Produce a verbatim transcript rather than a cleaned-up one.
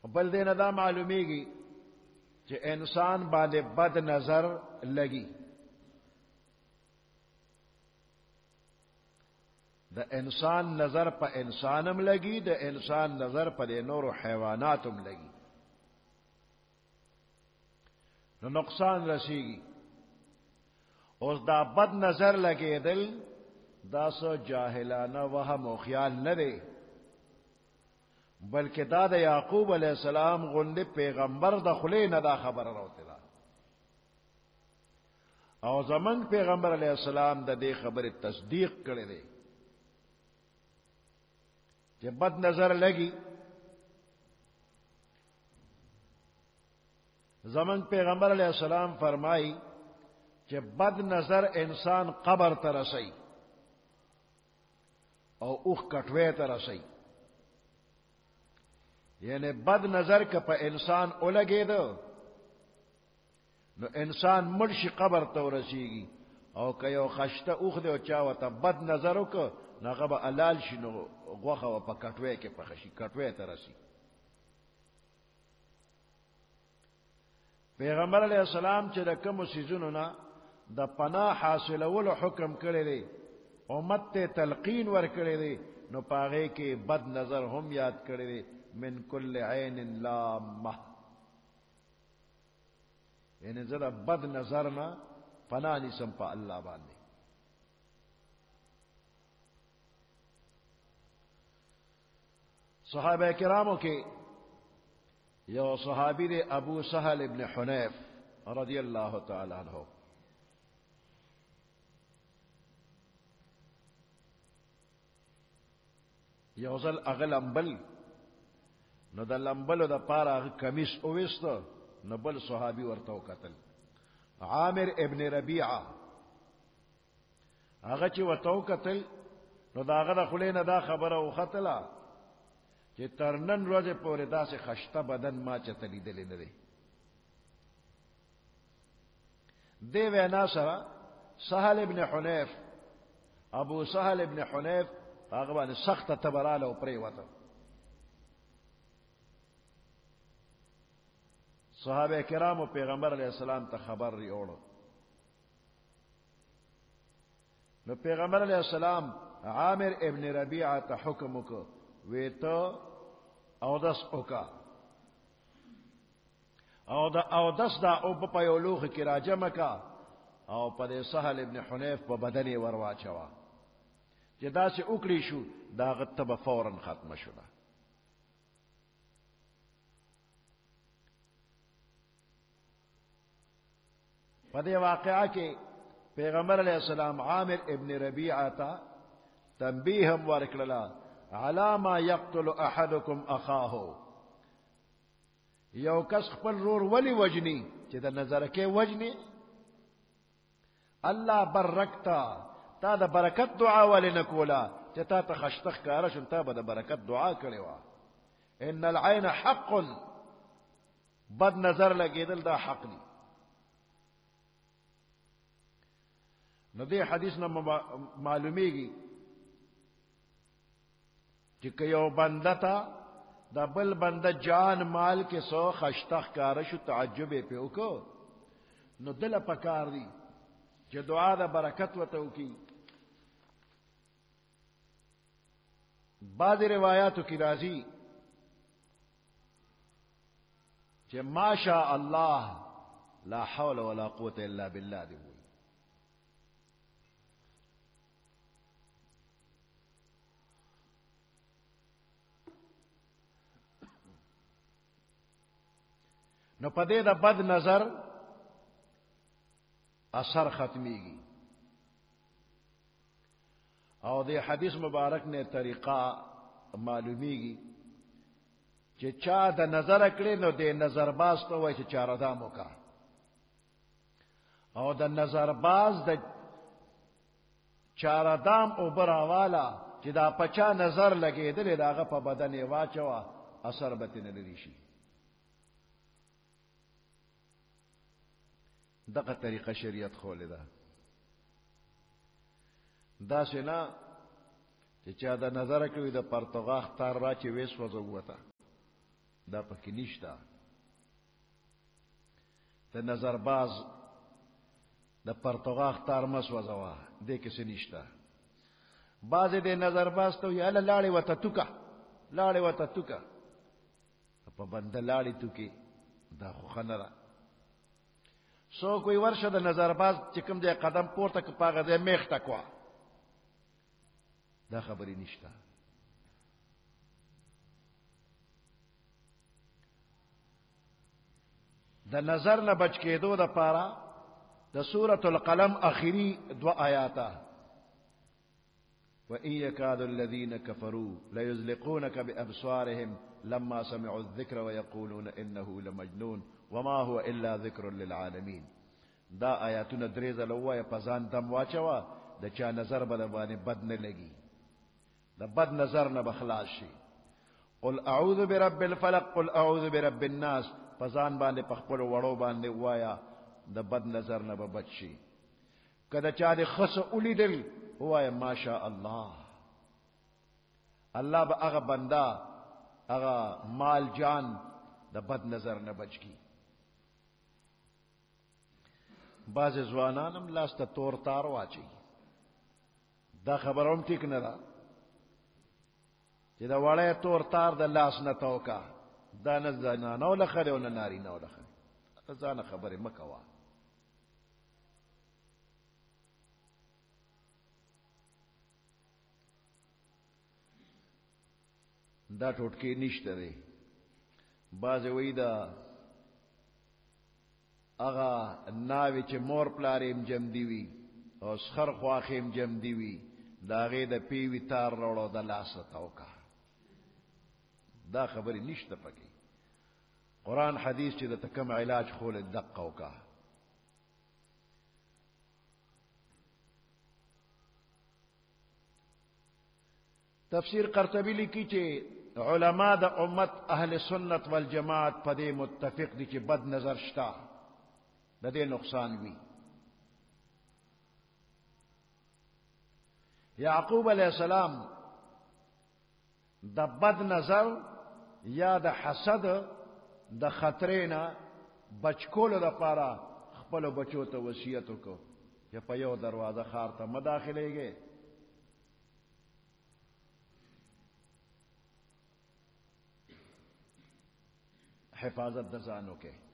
بل دین دا معلومیږي چې انسان باندې بد نظر لګي د انسان نظر په انسانم لګي د انسان نظر په نورو حیواناتم لګي نو نقصان رسیږي اوس دا بد نظر لګېدل دا سو جاهلانه وهم او خیال نه دی بلکې دا د یعقوب علیہ السلام غوندې پیغمبر د خلی نه دا خبره راوته ده او زمنګ پیغمبر علیہ السلام د دې خبره تصدیق کړی دی چې بد نظر لګي زمنګ پیغمبر علیہ السلام فرمایي چې بد نظر انسان قبر ته رسي او اوخ کټوي ته رسي یعنی بد نظر که په انسان اولګېده نو انسان مرشي قبر ته ورسیږي او که یو خشته اوخ دی او چا ورته بد نظر وکړ نو هغه به حلال شي نو غوښه به په کټوۍ کې پخه شي کټوۍ ته رسي پیغمبر علیہ السلام چې د کومو څیزونو نه د پناه حاصلولو حکم کړی دی امت ته تلقین ورکړی دی نو په هغې کې بد نظر هم یاد کړی دی من کل عین لامه یعنی زه د بد نظر نه پناه نیسم په الله باندې صحابه کرامو کې یو صحابی دی ابو سهل ابن حنیف رضی اللہ تعالی عنہ یو ځل هغه لمبل نو د لمبلو د پاره هغه کمیس اوویسته نو بل صحابي ورته وکتل عامر ابن ربیعه هغه چې ورته وکتل نو دا هغه د خولې نه دا خبره وختله چې تر نن ورځې پورې داسې خشته بدن ما چېرته لیدلی نه دی دې وینا سره سهل ابن حنیف ابو سهل ابن حنیف هغه باندې سخته تبه راله او پرېوته صحابه کرامو پیغمبر علیہ السلام ته خبر ریوړو نو پیغمبر علیہ السلام عامر ابن ربیعه ته حکم وکړ وی ته اودس وکړه او دا اودس دا او په یو لوښي کې راجمع کا او په دې سهل ابن حنیف په بدن یې ور واچوه چې داسې وکړی شو دا هغه تبه فورا ختمه شوله په دې واقعه کې پیغمبر علیہ السلام عامر ابن ربیعه ته تنبیه هم ورکړله علی ما یقتل احدکم اخاه یو کس خپل رور ولی وجنی چې د نظر کې وجنی الله برکتا تا د برکت دعا ولې نه کوله چې تا ته خشته ښکاره شو تا به د برکت دعا کړې وه ان العین حق بد نظر لګېدل دا حق دی نو دې حدیث نه معلومیږي چې که یو بنده ته د بل بنده جان مال کې سو خشته ښکاره شو تعجب یې پې وکړو نو دله پکار دی چې دعا د برکت ورته وکړي بعضې روایاتو کې راځي چې ما شاء الله لا حول ولا قوة الا بالله دی وایي نو پدې د بد نظر اثر ختمیږي او د حدیث مبارک نے طریقہ معلومیږي چې چا د نظر کړي نو د نظر باز ته وایي چې چاره دام وکړه او د نظر باز د چاره دام او براواله چې دا پچا نظر لګېدلې د هغه په بدن یې واچوه اثر به ترې نه لري شي دغه طریقه شریعت خولې ده داسې نه چې چا د نظر کوي د پرتغاخ تار را چې ویس وځه وته دا پکې نشته. د نظر باز د پرتغاغ تار مس وځوه دې کې څه نشته. بعضې د نظر باز ته وایي هله لاړې ورته توکه لاړې ورته توکه په بنده لاړې توکې دا خو ښه نه ده. څوک وایي ورشه د نظر باز چې کوم ځای قدم پورته کړه په هغه ځای میخته کړه. دا خبرې نشته. د نظر نه بچ کېدو دپاره د سورة القلم اخري دو آیاته وَإِن يَكَادُ الَّذِينَ كَفَرُوا لَيُزْلِقُونَكَ بِأَبْصَارِهِمْ لَمَّا سَمِعُوا الذِّكْرَ وَيَقُولُونَ إِنَّهُ لَمَجْنُونٌ وَمَا هُوَ إِلَّا ذِكْرٌ لِلْعَالَمِينَ. دا آیاتونه درې ځله ووایه په ځان دم واچوه د چا نظر به د باندې بد نه لګي د بد نظر نه به خلاص شي. قل اعوذ برب الفلق قل اعوذ برب الناس په ځان باندې په خپلو وړو باندې ووایه د بد نظر نه به بچ شي. که د چا د ښه څه ولیدل ووایه ماشاء الله. الله به هغه بنده هغه مال جان د بد نظر نه بچ کی. بعض ځوانان هم لاس ته تور تار واچي. دا خبره هم ټیک نه ده چې د وړی تور تار د لاس نه توکه. دا نه زنانو له ښه دی او نه نارینهو له ښه دی. د ځانه خبرې مه کوه. دا ټوټکې نشته دی. بعضې وایي دا هغه ناوې چې مور پلار یې جمدي وي او سخر خواښې یې جمدي وي د هغې د پیوي تار راوړه د لاسه توکه. دا خبرې نشته پکې. قرآن حدیث چې د کوم علاج خول دقه وکړه. تفسیر قرطبی لیکي چې علما د امت اهل سنت والجماعت په دې متفق دي چې بد نظر شته د دې نقصان وي. یعقوب علیہ السلام د بد نظر یا د حسد د خطرې نه بچ کولو دپاره خپلو بچو ته وصیت وکړو چې په یو دروازه ښار ته مه داخلېږئ. حفاظت د ځان وکړئ.